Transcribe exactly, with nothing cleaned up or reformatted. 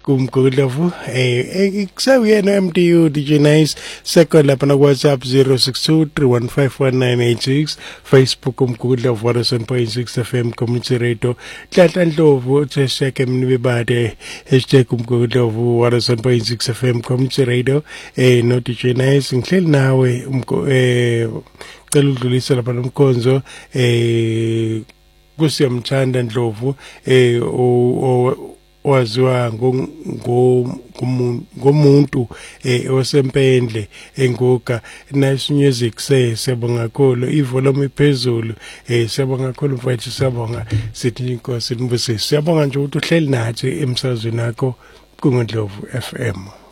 kumgudlavu eh kusawuyena M D U D J Nice second lapha na WhatsApp zero six two three one five one nine eight six Facebook umgudlavu one oh seven point six F M community radio Nhlanhla Ndlovu tsesheke mnibe bade hashtag umgudlavu one oh seven point six F M community radio eh no D J Nice ngihleli nawe umgo eh cela udlulisa lapha nomkhonzo eh kusiyamthanda Ndlovu eh o waziwa ngomuntu eh osempendle enguga Nice Music say siyabonga kakhulu ivolume iphezulu eh siyabonga kakhulu mfowethu siyabonga sithi inkosi nibusise siyabonga nje ukuthi uhleli nathi emsazweni nakho kuNdlovu F M.